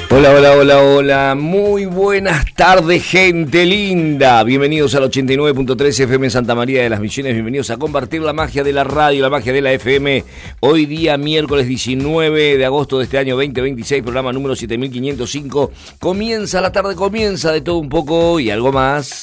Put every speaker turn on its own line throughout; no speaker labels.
Hola, hola, hola, hola, muy buenas tardes, gente linda. Bienvenidos al 89.3 FM en Santa María de las Misiones. Bienvenidos a compartir la magia de la radio, la magia de la FM. Hoy día, miércoles 19 de agosto de este año 2026, programa número 7505. Comienza la tarde, comienza de todo un poco y algo más.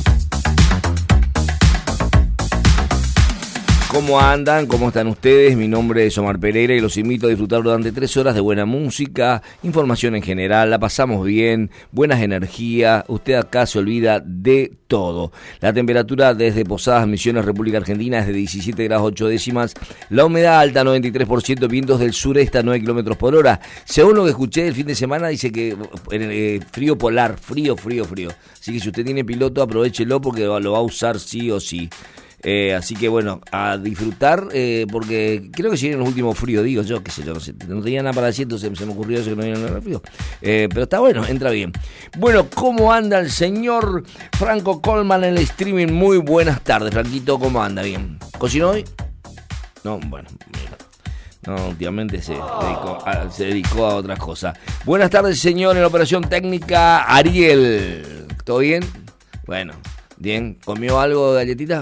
¿Cómo andan? ¿Cómo están ustedes? Mi nombre es Omar Pereira y los invito a disfrutar durante 3 horas de buena música, información en general, la pasamos bien, buenas energías, usted acá se olvida de todo. La temperatura desde Posadas, Misiones, República Argentina es de 17 grados 8 décimas, la humedad alta 93%, vientos del sureste a 9 kilómetros por hora. Según lo que escuché el fin de semana, dice que frío polar, frío. Así que si usted tiene piloto, aprovéchelo porque lo va a usar sí o sí. Así que bueno, a disfrutar, porque creo que si viene el último frío, digo yo, qué sé yo, no tenía nada para decir, entonces se me ocurrió eso que no viene nada frío, pero está bueno, entra bien. Bueno, ¿cómo anda el señor Franco Colman en el streaming? Muy buenas tardes, Franquito, ¿cómo anda? Bien. ¿Cocinó hoy? No, bueno, no, últimamente se dedicó a otras cosas. Buenas tardes, señor, en la operación técnica, Ariel. ¿Todo bien? Bueno, bien. ¿Comió algo de galletita?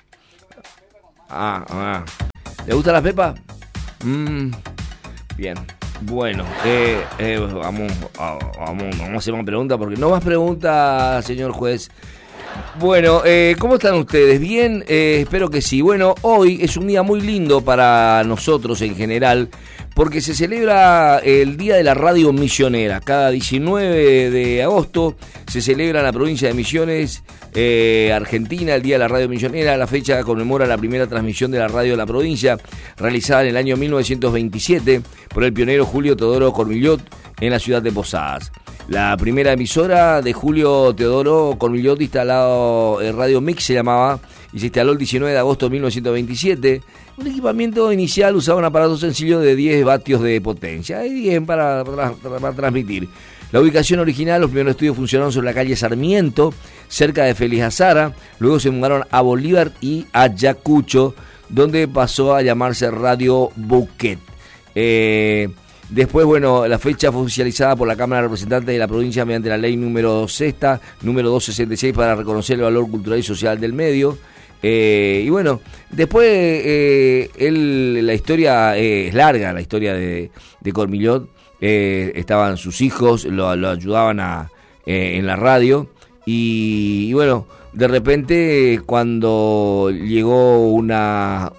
¿Le gusta la pepa? Bien. Bueno, vamos a hacer una pregunta porque no más preguntas, señor juez. Bueno, ¿cómo están ustedes? ¿Bien? Espero que sí. Bueno, hoy es un día muy lindo para nosotros en general porque se celebra el Día de la Radio Misionera. Cada 19 de agosto se celebra en la provincia de Misiones, Argentina, el Día de la Radio Misionera. La fecha conmemora la primera transmisión de la radio de la provincia, realizada en el año 1927 por el pionero Julio Teodoro Cormillot en la ciudad de Posadas. La primera emisora de Julio Teodoro Cormillot instalado Radio Mix se llamaba y se instaló el 19 de agosto de 1927. Un equipamiento inicial usaba un aparato sencillo de 10 vatios de potencia y bien para transmitir. La ubicación original, los primeros estudios funcionaron sobre la calle Sarmiento, cerca de Félix Azara. Luego se mudaron a Bolívar y a Ayacucho, donde pasó a llamarse Radio Bouquet. Después, bueno, la fecha fue oficializada por la Cámara de Representantes de la provincia mediante la ley número 266 para reconocer el valor cultural y social del medio. Y bueno, después la historia es larga, la historia de Cormillot. Estaban sus hijos, lo ayudaban en la radio. Y bueno, de repente cuando llegó una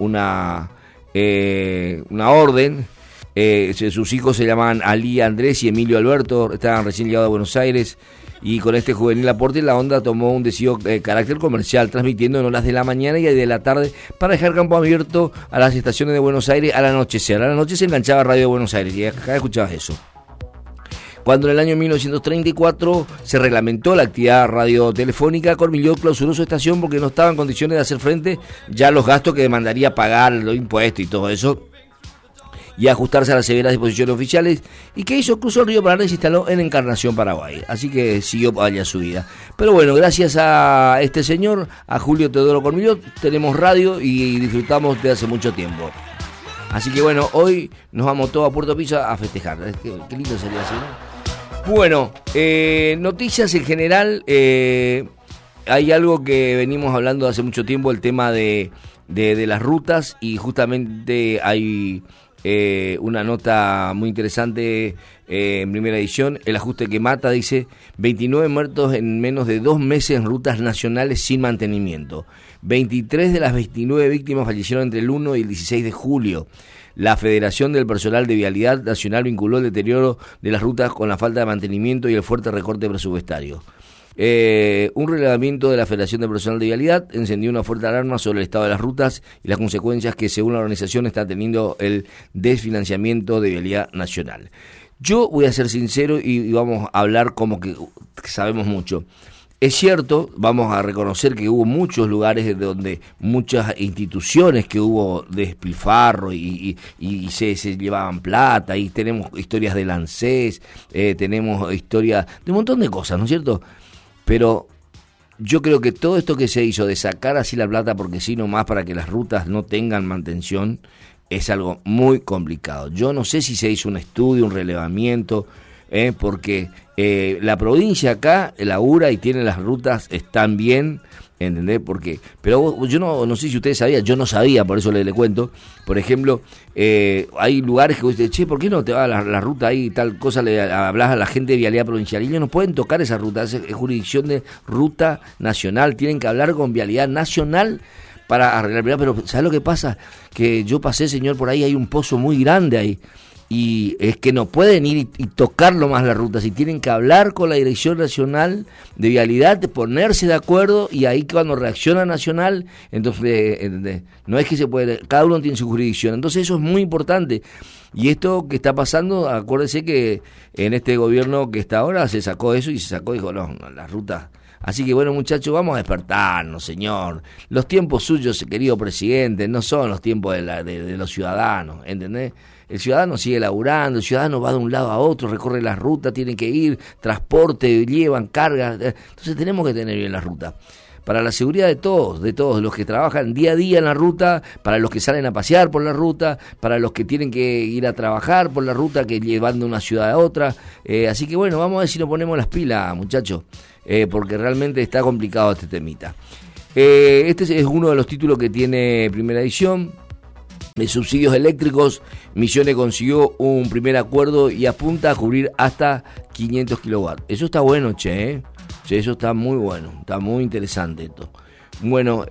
orden, sus hijos se llamaban Ali Andrés y Emilio Alberto, estaban recién llegados a Buenos Aires y con este juvenil aporte la onda tomó un decidido carácter comercial, transmitiendo en horas de la mañana y de la tarde para dejar campo abierto a las estaciones de Buenos Aires al anochecer. A la noche se enganchaba Radio de Buenos Aires y acá escuchabas eso. Cuando en el año 1934 se reglamentó la actividad radiotelefónica, Cormillot clausuró su estación porque no estaba en condiciones de hacer frente ya a los gastos que demandaría pagar los impuestos y todo eso, y ajustarse a las severas disposiciones oficiales. ¿Y qué hizo? Cruzó el río Paraná y se instaló en Encarnación, Paraguay. Así que siguió allá su vida. Pero bueno, gracias a este señor, a Julio Teodoro Cormillot, tenemos radio y disfrutamos de hace mucho tiempo. Así que bueno, hoy nos vamos todos a Puerto Pisa a festejar. Qué lindo sería así, ¿no? Bueno, noticias en general. Hay algo que venimos hablando hace mucho tiempo, el tema de las rutas, y justamente hay una nota muy interesante en primera edición. El ajuste que mata, dice: 29 muertos en menos de 2 meses en rutas nacionales sin mantenimiento. 23 de las 29 víctimas fallecieron entre el 1 y el 16 de julio. La Federación del Personal de Vialidad Nacional vinculó el deterioro de las rutas con la falta de mantenimiento y el fuerte recorte presupuestario. Un relevamiento de la Federación del Personal de Vialidad encendió una fuerte alarma sobre el estado de las rutas y las consecuencias que, según la organización, está teniendo el desfinanciamiento de vialidad nacional. Yo voy a ser sincero y vamos a hablar como que sabemos mucho. Es cierto, vamos a reconocer que hubo muchos lugares donde muchas instituciones que hubo despilfarro y se llevaban plata, y tenemos historias del ANSES, tenemos historias de un montón de cosas, ¿no es cierto? Pero yo creo que todo esto que se hizo de sacar así la plata porque sí nomás para que las rutas no tengan mantención es algo muy complicado. Yo no sé si se hizo un estudio, un relevamiento, porque la provincia acá labura y tiene las rutas, están bien, ¿entendés? Porque, pero yo no sé si ustedes sabían, yo no sabía, por eso le cuento. Por ejemplo, hay lugares que usted, che, ¿por qué no te va la ruta ahí y tal cosa? Le hablas a la gente de Vialidad Provincial y ellos no pueden tocar esa ruta, es jurisdicción de ruta nacional, tienen que hablar con Vialidad Nacional para arreglar. Pero ¿sabes lo que pasa? Que yo pasé, señor, por ahí hay un pozo muy grande ahí. Y es que no pueden ir y tocarlo más la ruta, si tienen que hablar con la Dirección Nacional de Vialidad, de ponerse de acuerdo, y ahí cuando reacciona Nacional, entonces no es que se puede, cada uno tiene su jurisdicción, entonces eso es muy importante. Y esto que está pasando, acuérdese que en este gobierno que está ahora se sacó eso y se sacó, dijo, no, la ruta. Así que bueno, muchachos, vamos a despertarnos, señor. Los tiempos suyos, querido presidente, no son los tiempos de los ciudadanos, ¿entendés? El ciudadano sigue laburando, el ciudadano va de un lado a otro, recorre las rutas, tienen que ir, transporte, llevan cargas. Entonces tenemos que tener bien la ruta. Para la seguridad de todos, los que trabajan día a día en la ruta, para los que salen a pasear por la ruta, para los que tienen que ir a trabajar por la ruta, que llevan de una ciudad a otra. Así que bueno, vamos a ver si nos ponemos las pilas, muchachos, porque realmente está complicado este temita. Este es uno de los títulos que tiene Primera Edición. De subsidios eléctricos, Misiones consiguió un primer acuerdo y apunta a cubrir hasta 500 kilowatts. Eso está bueno, che, eso está muy bueno, está muy interesante esto. Bueno,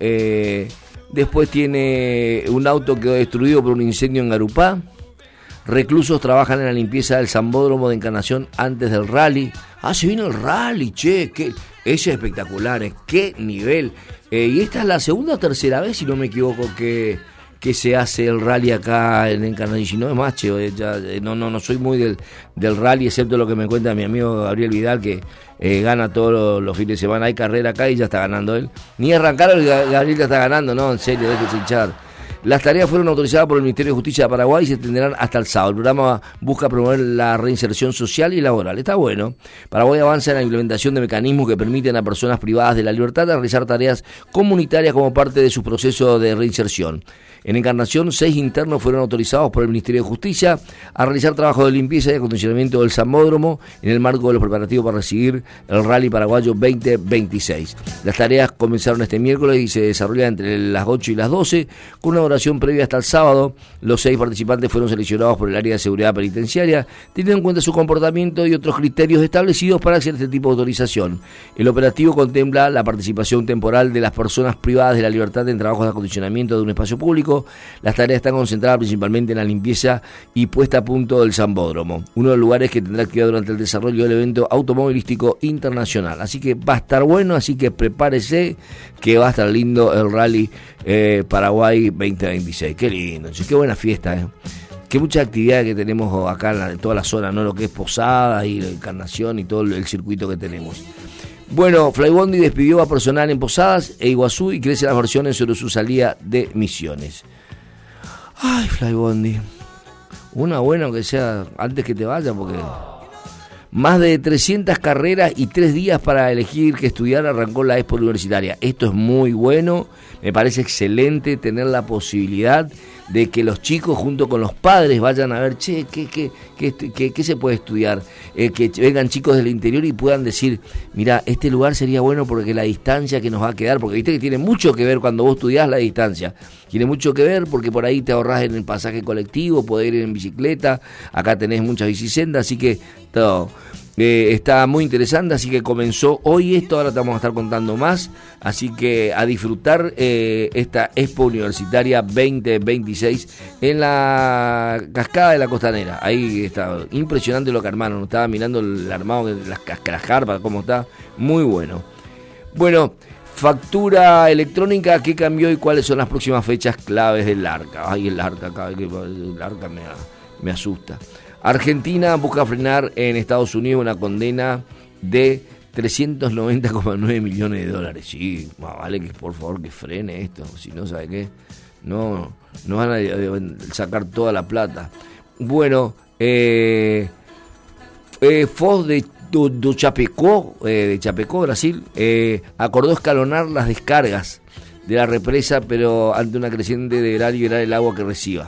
después tiene un auto que quedó destruido por un incendio en Garupá. Reclusos trabajan en la limpieza del Sambódromo de Encarnación antes del rally. Se viene el rally, che, ese es espectacular, qué nivel. Y esta es la segunda o tercera vez, si no me equivoco, que se hace el rally acá en Encarnación. Si no es más, che, no soy muy del rally, excepto lo que me cuenta mi amigo Gabriel Vidal, que gana todos los fines de semana. Hay carrera acá y ya está ganando él. Ni arrancaron, Gabriel ya está ganando, no, en serio, déjese hinchar. Las tareas fueron autorizadas por el Ministerio de Justicia de Paraguay y se extenderán hasta el sábado. El programa busca promover la reinserción social y laboral. Está bueno. Paraguay avanza en la implementación de mecanismos que permiten a personas privadas de la libertad de realizar tareas comunitarias como parte de su proceso de reinserción. En Encarnación, 6 internos fueron autorizados por el Ministerio de Justicia a realizar trabajo de limpieza y acondicionamiento del Sambódromo en el marco de los preparativos para recibir el Rally Paraguayo 2026. Las tareas comenzaron este miércoles y se desarrollan entre las 8 y las 12, con una duración previa hasta el sábado. Los 6 participantes fueron seleccionados por el área de seguridad penitenciaria, teniendo en cuenta su comportamiento y otros criterios establecidos para hacer este tipo de autorización. El operativo contempla la participación temporal de las personas privadas de la libertad en trabajos de acondicionamiento de un espacio público. Las tareas están concentradas principalmente en la limpieza y puesta a punto del Sambódromo, uno de los lugares que tendrá actividad durante el desarrollo del evento automovilístico internacional. Así que va a estar bueno, así que prepárese que va a estar lindo el Rally Paraguay 2026. Qué lindo, qué buena fiesta, Qué mucha actividad que tenemos acá en toda la zona, ¿no? Lo que es Posadas y la Encarnación y todo el circuito que tenemos. Bueno, Flybondi despidió a personal en Posadas e Iguazú y crece las versiones sobre su salida de Misiones. Ay, Flybondi. Una buena, aunque sea antes que te vaya, porque más de 300 carreras y 3 días para elegir qué estudiar arrancó la Expo Universitaria. Esto es muy bueno, me parece excelente tener la posibilidad de que los chicos junto con los padres vayan a ver, che, ¿qué se puede estudiar? Que vengan chicos del interior y puedan decir, mira, este lugar sería bueno porque la distancia que nos va a quedar, porque viste que tiene mucho que ver cuando vos estudiás la distancia, tiene mucho que ver porque por ahí te ahorrás en el pasaje colectivo, podés ir en bicicleta, acá tenés muchas bicisendas, así que todo. Está muy interesante, así que comenzó hoy esto, ahora te vamos a estar contando más, así que a disfrutar esta Expo Universitaria 2026 en la Cascada de la Costanera. Ahí está, impresionante lo que armaron, estaba mirando el armado de las carpas, cómo está, muy bueno. Bueno, factura electrónica, ¿qué cambió y cuáles son las próximas fechas claves del ARCA? Ay, el ARCA, cada vez que el ARCA me asusta. Argentina busca frenar en Estados Unidos una condena de 390,9 millones de dólares. Sí, vale que por favor que frene esto, si no, ¿sabe qué? No van a sacar toda la plata. Bueno, Foz de Chapecó, Brasil, acordó escalonar las descargas de la represa, pero ante una creciente deberá liberar el agua que reciba.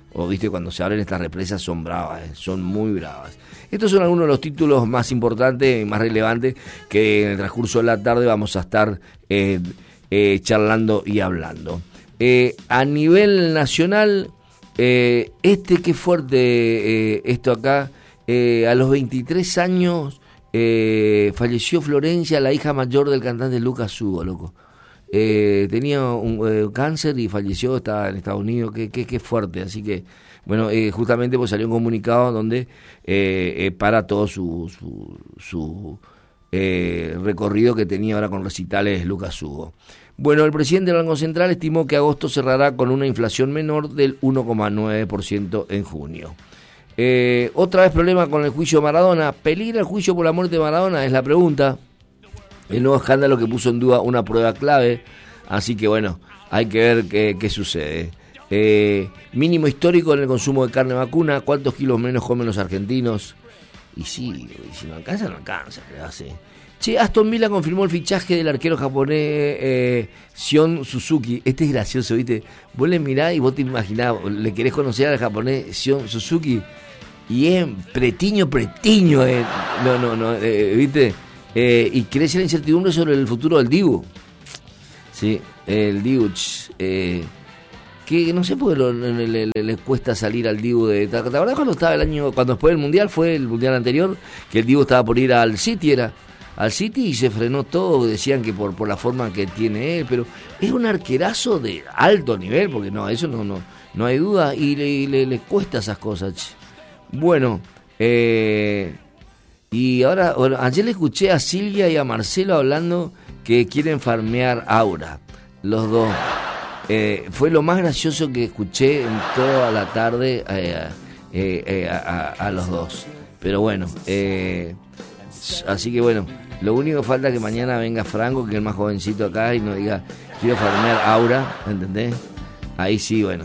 o viste, cuando se abren estas represas son bravas, son muy bravas. Estos son algunos de los títulos más importantes y más relevantes que en el transcurso de la tarde vamos a estar charlando y hablando. A nivel nacional, qué fuerte esto acá, a los 23 años falleció Florencia, la hija mayor del cantante Lucas Hugo, loco. Tenía un cáncer y falleció, estaba en Estados Unidos, qué fuerte, así que bueno, justamente pues salió un comunicado donde para todo su recorrido que tenía ahora con recitales Lucas Hugo. Bueno, el presidente del Banco Central estimó que agosto cerrará con una inflación menor del 1,9% en junio. Otra vez problema con el juicio de Maradona. ¿Peligra el juicio por la muerte de Maradona? Es la pregunta. El nuevo escándalo que puso en duda una prueba clave. Así que bueno, hay que ver qué sucede. Mínimo histórico en el consumo de carne vacuna. ¿Cuántos kilos menos comen los argentinos? Y sí, si no alcanza, no alcanza. Che, Aston Villa confirmó el fichaje del arquero japonés Sion Suzuki. Este es gracioso, ¿viste? Vos le mirás y vos te imaginás, le querés conocer al japonés Sion Suzuki y es pretiño. No, ¿viste? Y crece la incertidumbre sobre el futuro del Dibu. Sí, el Dibu. Que no sé por qué le cuesta salir al Dibu de... ¿Te acordás cuando estaba cuando después del Mundial, fue el Mundial anterior, que el Dibu estaba por ir al City, al City y se frenó todo, decían que por la forma que tiene él, pero es un arquerazo de alto nivel, porque no, eso no hay duda, y le cuesta esas cosas. Bueno, y ahora, ayer le escuché a Silvia y a Marcelo hablando que quieren farmear Aura, los dos. Fue lo más gracioso que escuché en toda la tarde a los dos. Pero bueno, así que bueno, lo único que falta es que mañana venga Franco, que es el más jovencito acá, y nos diga, quiero farmear Aura, ¿entendés? Ahí sí, bueno.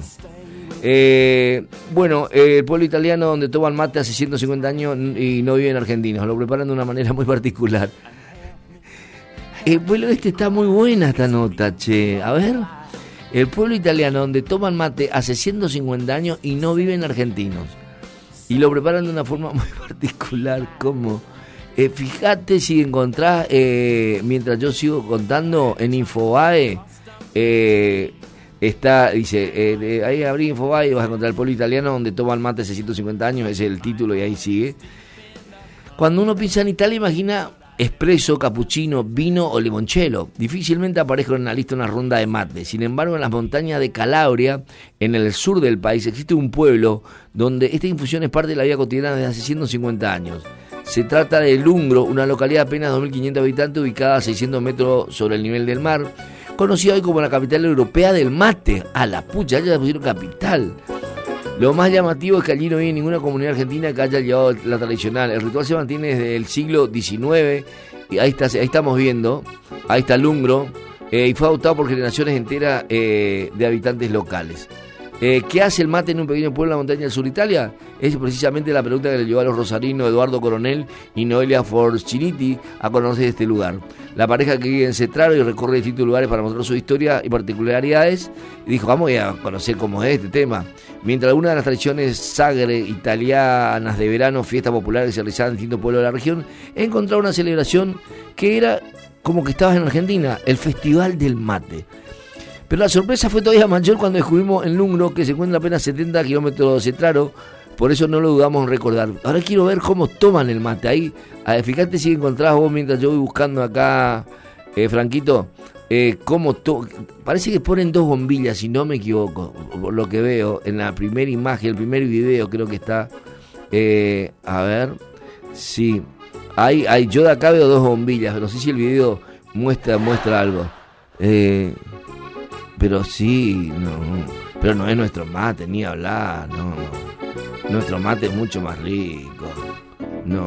Bueno, el pueblo italiano donde toman mate hace 150 años y no viven argentinos, lo preparan de una manera muy particular. El pueblo está muy buena esta nota, che. A ver, el pueblo italiano donde toman mate hace 150 años y no viven argentinos. Y lo preparan de una forma muy particular, ¿cómo? Fíjate si encontrás, mientras yo sigo contando, en Infobae, dice, ahí abrí Infobae y vas a encontrar el pueblo italiano donde toman mate hace 150 años, ese es el título y ahí sigue. Cuando uno piensa en Italia, imagina espresso, cappuccino, vino o limoncello. Difícilmente aparezco en la lista una ronda de mate. Sin embargo, en las montañas de Calabria, en el sur del país, existe un pueblo donde esta infusión es parte de la vida cotidiana desde hace 150 años. Se trata de Lungro, una localidad de apenas 2.500 habitantes ubicada a 600 metros sobre el nivel del mar, conocida hoy como la capital europea del mate. A la pucha, ya le pusieron capital. Lo más llamativo es que allí no hay ninguna comunidad argentina que haya llevado la tradicional. El ritual se mantiene desde el siglo XIX. Y ahí estamos viendo, ahí está Lungro, y fue adoptado por generaciones enteras de habitantes locales. ¿Qué hace el mate en un pequeño pueblo en la montaña del sur de Italia? Es precisamente la pregunta que le llevó a los rosarinos Eduardo Coronel y Noelia Forciniti a conocer este lugar. La pareja que vive en Cetraro y recorre distintos lugares para mostrar su historia y particularidades, dijo, vamos a conocer cómo es este tema. Mientras algunas de las tradiciones sagre italianas de verano, fiestas populares que se realizaban en distintos pueblos de la región, he encontrado una celebración que era como que estabas en Argentina, el Festival del Mate. Pero la sorpresa fue todavía mayor cuando descubrimos en Lungro, que se encuentra apenas 70 kilómetros de Cetraro, por eso no lo dudamos en recordar. Ahora quiero ver cómo toman el mate. Ahí, fíjate si encontrás vos mientras yo voy buscando acá, Franquito, parece que ponen 2 bombillas, si no me equivoco, por lo que veo en la primera imagen, el primer video creo que está, a ver, sí, yo de acá veo 2 bombillas, no sé si el video muestra algo, pero sí, pero no es nuestro mate, ni hablar, no, nuestro mate es mucho más rico, no,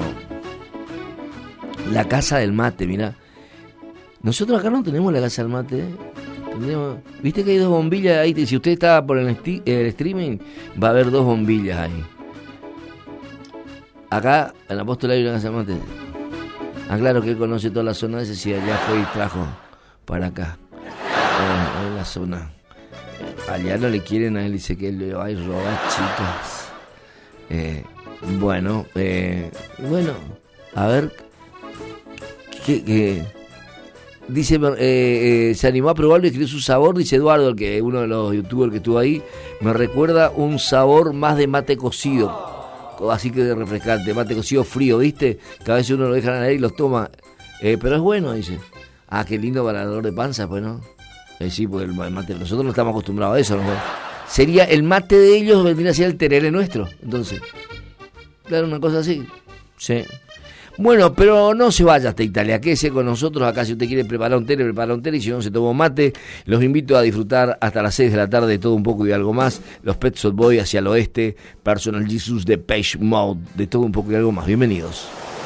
la casa del mate, mirá. Nosotros acá no tenemos la casa del mate, viste que hay 2 bombillas ahí, si usted está por el streaming, va a haber 2 bombillas ahí. Acá, en Apóstol hay una casa del mate. Claro que él conoce toda la zona esa, si allá fue y trajo para acá. En la zona. Allá no le quieren, a él dice que le va a ir a robar chicas. Bueno, a ver, ¿qué? Dice, se animó a probarlo y escribió su sabor, dice Eduardo, que uno de los youtubers que estuvo ahí, me recuerda un sabor más de mate cocido, así que de refrescante, mate cocido frío, ¿viste? Que a veces uno lo deja en la y los toma, pero es bueno, dice. Ah, qué lindo para el dolor de panza, pues, ¿no? Sí, porque el mate, nosotros no estamos acostumbrados a eso, ¿no? Sería el mate de ellos, vendría a ser el tereré nuestro, entonces. Claro, una cosa así. Sí. Bueno, pero no se vaya hasta Italia, quédese con nosotros acá. Si usted quiere preparar un té, prepara un té, y si no se toma un mate, los invito a disfrutar hasta las 6 de la tarde de todo un poco y algo más. Los Pet Shop Boys hacia el oeste, Personal Jesus de Depeche Mode, de todo un poco y algo más. Bienvenidos.